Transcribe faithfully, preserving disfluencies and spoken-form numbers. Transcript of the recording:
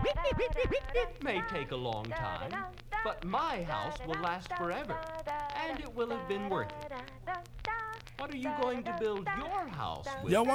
It may take a long time, but my house will last forever, and it will have been worth it. What are you going to build your house with? Y'all want